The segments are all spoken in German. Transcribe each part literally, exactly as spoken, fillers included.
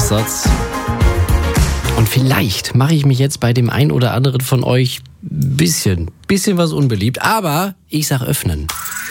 Nachsatz. Und vielleicht mache ich mich jetzt bei dem einen oder anderen von euch bisschen, bisschen was unbeliebt, aber ich sag öffnen.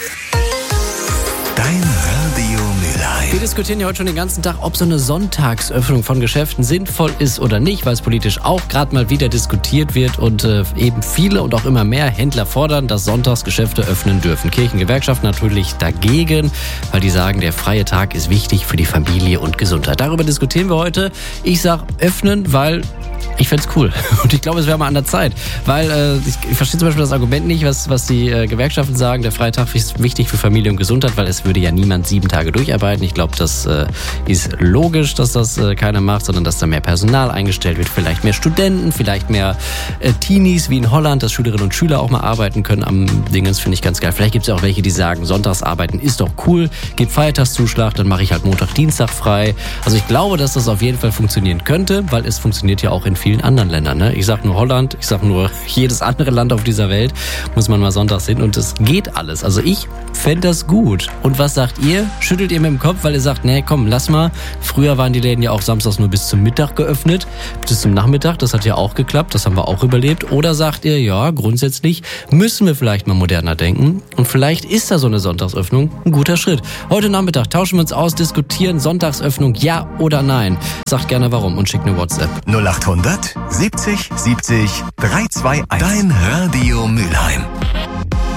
Dein Radio Mülheim. Wir diskutieren ja heute schon den ganzen Tag, ob so eine Sonntagsöffnung von Geschäften sinnvoll ist oder nicht, weil es politisch auch gerade mal wieder diskutiert wird und äh, eben viele und auch immer mehr Händler fordern, dass Sonntagsgeschäfte öffnen dürfen. Kirchengewerkschaften natürlich dagegen, weil die sagen, der freie Tag ist wichtig für die Familie und Gesundheit. Darüber diskutieren wir heute. Ich sag öffnen, weil ich fänd's cool. Und ich glaube, es wäre mal an der Zeit. Weil äh, ich, ich verstehe zum Beispiel das Argument nicht, was, was die äh, Gewerkschaften sagen, der Freitag ist wichtig für Familie und Gesundheit, weil es würde ja niemand sieben Tage durcharbeiten. Ich glaube, das äh, ist logisch, dass das äh, keiner macht, sondern dass da mehr Personal eingestellt wird. Vielleicht mehr Studenten, vielleicht mehr äh, Teenies wie in Holland, dass Schülerinnen und Schüler auch mal arbeiten können am Dingens, finde ich ganz geil. Vielleicht gibt es ja auch welche, die sagen, Sonntagsarbeiten ist doch cool, gib Feiertagszuschlag, dann mache ich halt Montag, Dienstag frei. Also ich glaube, dass das auf jeden Fall funktionieren könnte, weil es funktioniert ja auch in vielen anderen Ländern. Ne? Ich sag nur Holland, ich sag nur jedes andere Land auf dieser Welt, muss man mal sonntags hin und es geht alles. Also ich fände das gut. Und was sagt ihr? Schüttelt ihr mit dem Kopf, weil ihr sagt, nee, komm, lass mal. Früher waren die Läden ja auch samstags nur bis zum Mittag geöffnet, bis zum Nachmittag, das hat ja auch geklappt, das haben wir auch überlebt. Oder sagt ihr, ja, grundsätzlich müssen wir vielleicht mal moderner denken und vielleicht ist da so eine Sonntagsöffnung ein guter Schritt. Heute Nachmittag tauschen wir uns aus, diskutieren Sonntagsöffnung, ja oder nein. Sagt gerne warum und schickt eine WhatsApp. null acht hundert siebzig siebzig drei zwei eins. Dein Radio Mülheim.